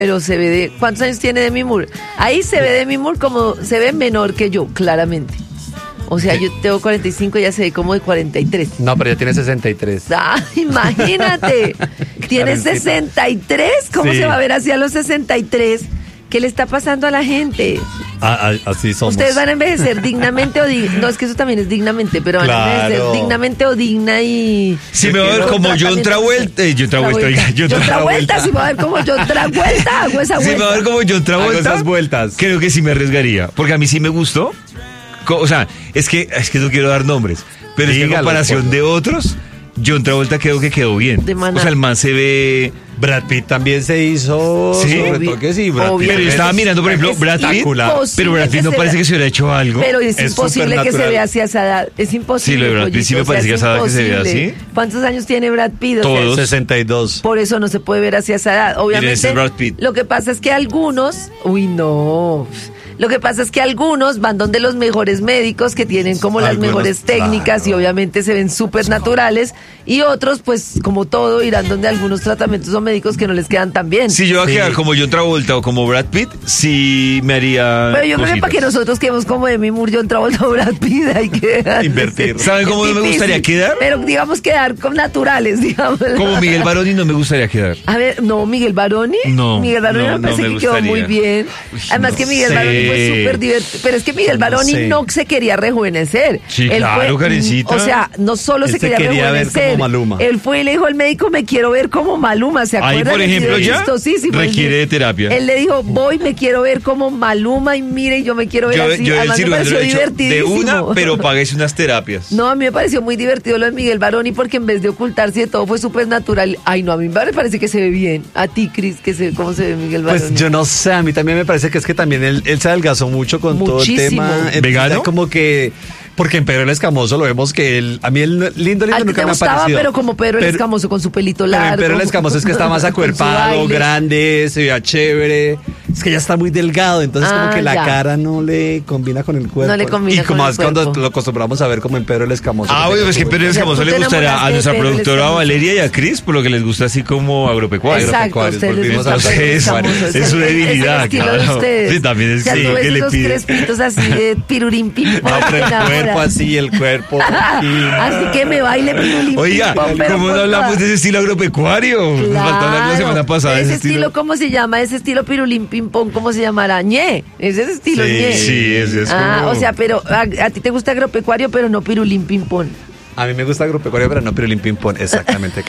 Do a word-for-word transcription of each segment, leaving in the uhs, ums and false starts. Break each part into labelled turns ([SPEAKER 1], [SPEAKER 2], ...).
[SPEAKER 1] Pero se ve de... ¿Cuántos años tiene Demi Moore? Ahí se ve Demi Moore como... Se ve menor que yo, claramente. O sea, yo tengo cuarenta y cinco, ya se ve como de cuarenta y tres.
[SPEAKER 2] No, pero ya tiene sesenta y tres.
[SPEAKER 1] Ah, imagínate. Tiene sesenta y tres. ¿Cómo
[SPEAKER 2] Sí.
[SPEAKER 1] se va a ver así a los sesenta y tres? ¿Qué le está pasando a la gente?
[SPEAKER 3] Ah, ah, así somos.
[SPEAKER 1] Ustedes van a envejecer dignamente o digna. No, es que eso también es dignamente, pero van a
[SPEAKER 3] Claro.
[SPEAKER 1] envejecer dignamente o digna y...
[SPEAKER 4] Si me va a ver como John Travolta, eh, John Travolta, oiga, John
[SPEAKER 1] John Travolta,
[SPEAKER 4] Travolta.
[SPEAKER 1] si me va a ver como John Travolta, hago esa
[SPEAKER 4] Si me va a ver
[SPEAKER 1] vuelta.
[SPEAKER 4] como John
[SPEAKER 2] Hago
[SPEAKER 4] Travolta,
[SPEAKER 2] esas vueltas.
[SPEAKER 4] creo que sí me arriesgaría, porque a mí sí me gustó. Co- O sea, es que es que no quiero dar nombres, pero es que en
[SPEAKER 2] Dígalo,
[SPEAKER 4] comparación
[SPEAKER 2] por
[SPEAKER 4] de otros, John Travolta creo que quedó bien.
[SPEAKER 1] De maná.
[SPEAKER 4] O sea, el man se ve...
[SPEAKER 2] Brad Pitt también se hizo
[SPEAKER 4] Sí.
[SPEAKER 2] sus retoques y Brad Pitt.
[SPEAKER 1] Obvio.
[SPEAKER 4] Pero yo estaba mirando, por ejemplo,
[SPEAKER 1] Es
[SPEAKER 4] Brad Pitt,
[SPEAKER 1] imposible
[SPEAKER 4] pero Brad Pitt no
[SPEAKER 1] que se
[SPEAKER 4] parece
[SPEAKER 1] vea-
[SPEAKER 4] que se hubiera hecho algo.
[SPEAKER 1] Pero es,
[SPEAKER 2] Es
[SPEAKER 1] imposible que se
[SPEAKER 2] supernatural.
[SPEAKER 1] vea hacia esa edad. Es imposible.
[SPEAKER 4] Sí, lo de Brad Pitt sí me
[SPEAKER 1] pollito, o sea,
[SPEAKER 4] parece que
[SPEAKER 1] es
[SPEAKER 4] esa edad que se vea
[SPEAKER 1] imposible.
[SPEAKER 4] así.
[SPEAKER 1] ¿Cuántos años tiene Brad Pitt? O sea,
[SPEAKER 4] Todos.
[SPEAKER 2] sesenta y dos.
[SPEAKER 1] por eso no se puede ver hacia esa edad. Obviamente,
[SPEAKER 4] ese es Brad Pitt.
[SPEAKER 1] lo que pasa es que algunos... Uy, no... Lo que pasa es que algunos van donde los mejores médicos que tienen como las
[SPEAKER 2] Algunos,
[SPEAKER 1] mejores técnicas y obviamente se ven súper naturales y otros pues como todo irán donde algunos tratamientos o médicos que no les quedan tan bien.
[SPEAKER 4] Si yo iba a
[SPEAKER 2] Sí.
[SPEAKER 4] quedar como John Travolta o como Brad Pitt, sí me haría.
[SPEAKER 1] Pero yo creo que
[SPEAKER 4] cositas.
[SPEAKER 1] para que nosotros quedemos como Demi Moore, John Travolta o Brad Pitt hay que
[SPEAKER 2] Invertir.
[SPEAKER 4] ¿Saben cómo
[SPEAKER 1] Es
[SPEAKER 4] no me gustaría
[SPEAKER 1] difícil,
[SPEAKER 4] quedar?
[SPEAKER 1] Pero digamos quedar con naturales, digamos.
[SPEAKER 4] Como Miguel Baroni no me gustaría quedar.
[SPEAKER 1] A ver, no, Miguel Baroni.
[SPEAKER 4] No,
[SPEAKER 1] Miguel Baroni
[SPEAKER 4] no,
[SPEAKER 1] me parece
[SPEAKER 4] no me
[SPEAKER 1] que quedó
[SPEAKER 4] gustaría.
[SPEAKER 1] muy bien. Además
[SPEAKER 4] no
[SPEAKER 1] que Miguel
[SPEAKER 4] sé.
[SPEAKER 1] Baroni fue súper divertido. Pero es que Miguel
[SPEAKER 2] No
[SPEAKER 1] Baroni
[SPEAKER 2] sé.
[SPEAKER 1] no se quería rejuvenecer.
[SPEAKER 4] Sí,
[SPEAKER 1] Él
[SPEAKER 4] claro,
[SPEAKER 1] fue-
[SPEAKER 4] Karencita.
[SPEAKER 1] O sea, no solo
[SPEAKER 2] Él
[SPEAKER 1] se
[SPEAKER 2] se
[SPEAKER 1] quería,
[SPEAKER 2] quería ver
[SPEAKER 1] rejuvenecer.
[SPEAKER 2] como Maluma.
[SPEAKER 1] Él fue y le dijo al médico, me quiero ver como Maluma. ¿Se
[SPEAKER 4] Ahí,
[SPEAKER 1] acuerdan?
[SPEAKER 4] por
[SPEAKER 1] El
[SPEAKER 4] ejemplo,
[SPEAKER 1] video
[SPEAKER 4] ya
[SPEAKER 1] chistosísimo.
[SPEAKER 4] requiere de terapia.
[SPEAKER 1] Él le dijo, voy, me quiero ver como Maluma y mire, yo me quiero ver
[SPEAKER 4] Yo,
[SPEAKER 1] así.
[SPEAKER 4] yo el
[SPEAKER 1] Además, me
[SPEAKER 4] cirujano
[SPEAKER 1] pareció
[SPEAKER 4] lo he hecho de
[SPEAKER 1] divertidísimo.
[SPEAKER 4] una, pero pagues unas terapias.
[SPEAKER 1] No, a mí me pareció muy divertido lo de Miguel Baroni porque en vez de ocultarse de todo fue súper natural. Ay, no, a mí me parece que se ve bien. A ti, Cris, que se, ¿cómo se ve Miguel Baroni?
[SPEAKER 2] Pues yo no sé, a mí también me parece que es que también él, él se adelgazó mucho con todo el
[SPEAKER 1] Muchísimo.
[SPEAKER 2] tema. Entonces,
[SPEAKER 4] ¿Vegano?
[SPEAKER 2] ya como que, porque en Pedro el Escamoso lo vemos que él, a mí el lindo, lindo
[SPEAKER 1] A ti
[SPEAKER 2] nunca
[SPEAKER 1] te
[SPEAKER 2] me ha
[SPEAKER 1] gustaba,
[SPEAKER 2] parecido.
[SPEAKER 1] pero como Pedro el
[SPEAKER 2] Pero-
[SPEAKER 1] Escamoso con su pelito
[SPEAKER 2] Pero
[SPEAKER 1] largo.
[SPEAKER 2] en Pedro el Escamoso es que está más
[SPEAKER 1] con su
[SPEAKER 2] acuerpado,
[SPEAKER 1] baile.
[SPEAKER 2] grande, se veía chévere. Es que ya está muy delgado, entonces
[SPEAKER 1] Ah,
[SPEAKER 2] como que la
[SPEAKER 1] ya.
[SPEAKER 2] cara no le combina con el cuerpo.
[SPEAKER 1] No le combina
[SPEAKER 2] Y como
[SPEAKER 1] con el
[SPEAKER 2] es cuando
[SPEAKER 1] cuerpo.
[SPEAKER 2] lo acostumbramos a ver como en Pedro el Escamoso.
[SPEAKER 4] Ah, bueno, pues que Pedro
[SPEAKER 1] O sea,
[SPEAKER 4] Escamoso
[SPEAKER 1] tú
[SPEAKER 4] le
[SPEAKER 1] te
[SPEAKER 4] gustaría a
[SPEAKER 1] enamoraste
[SPEAKER 4] nuestra
[SPEAKER 1] de Pedro el
[SPEAKER 4] productora
[SPEAKER 1] Escamoso.
[SPEAKER 4] Valeria y a Cris, por lo que les gusta así como agropecuario.
[SPEAKER 1] Exacto, a
[SPEAKER 2] agropecuarios,
[SPEAKER 1] ustedes les
[SPEAKER 2] volvimos
[SPEAKER 1] gusta
[SPEAKER 2] a
[SPEAKER 1] Pedro el
[SPEAKER 4] es-
[SPEAKER 1] Escamoso,
[SPEAKER 4] es
[SPEAKER 1] ese-
[SPEAKER 4] su debilidad,
[SPEAKER 1] ese estilo de
[SPEAKER 4] claro.
[SPEAKER 1] ustedes.
[SPEAKER 4] Sí, también es-
[SPEAKER 1] O sea,
[SPEAKER 4] sí,
[SPEAKER 1] tú ves
[SPEAKER 4] ¿qué le
[SPEAKER 1] esos
[SPEAKER 4] pide?
[SPEAKER 1] crespitos así de pirurín pim pom,
[SPEAKER 2] No, pero
[SPEAKER 1] te
[SPEAKER 2] el
[SPEAKER 1] enamoras.
[SPEAKER 2] cuerpo así, el cuerpo. y-
[SPEAKER 1] Así que me baile pirurín
[SPEAKER 4] Oiga,
[SPEAKER 1] pim pom, pero
[SPEAKER 4] ¿cómo no
[SPEAKER 1] con
[SPEAKER 4] hablamos
[SPEAKER 1] toda-
[SPEAKER 4] de ese estilo agropecuario? Nos faltó hablar la semana pasada de
[SPEAKER 1] ese
[SPEAKER 4] ese
[SPEAKER 1] estilo,
[SPEAKER 4] estilo.
[SPEAKER 1] ¿cómo se llama? Ese estilo pirulín pim pom, ¿cómo se llamará? Ñe, ese es estilo
[SPEAKER 2] Sí,
[SPEAKER 1] ñe.
[SPEAKER 4] Sí, es, es
[SPEAKER 1] Ah,
[SPEAKER 4] como...
[SPEAKER 1] o sea, pero a, a ti te gusta agropecuario, pero no pirulín pim pom.
[SPEAKER 2] A mí me gusta agropecuario, pero no pirulín ping pong. Exactamente,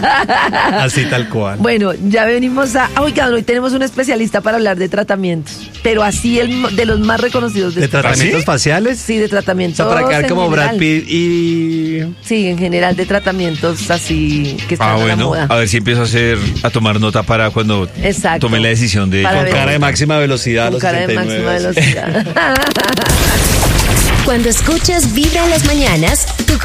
[SPEAKER 2] cara. Así tal cual.
[SPEAKER 1] Bueno, ya venimos a... Ah, oigan, hoy tenemos un especialista para hablar de tratamientos, pero así el, de los más reconocidos de,
[SPEAKER 2] ¿De
[SPEAKER 1] este país.
[SPEAKER 2] tratamientos
[SPEAKER 4] ¿Sí?
[SPEAKER 2] faciales?
[SPEAKER 1] Sí, de
[SPEAKER 2] O
[SPEAKER 1] tratamientos.
[SPEAKER 2] sea, para quedar
[SPEAKER 1] en
[SPEAKER 2] como
[SPEAKER 1] general.
[SPEAKER 2] Brad Pitt y...
[SPEAKER 1] Sí, en general de tratamientos así que están
[SPEAKER 4] Ah,
[SPEAKER 1] a la
[SPEAKER 4] bueno,
[SPEAKER 1] moda.
[SPEAKER 4] a ver si empiezo a hacer, a tomar nota para cuando
[SPEAKER 1] Exacto.
[SPEAKER 4] tome la decisión de...
[SPEAKER 1] Para
[SPEAKER 2] Con
[SPEAKER 1] ver.
[SPEAKER 2] cara de máxima velocidad a
[SPEAKER 1] Con
[SPEAKER 2] los
[SPEAKER 1] cara de
[SPEAKER 2] sesenta y nueve.
[SPEAKER 1] máxima velocidad.
[SPEAKER 5] Cuando escuchas Vibra en las mañanas, tu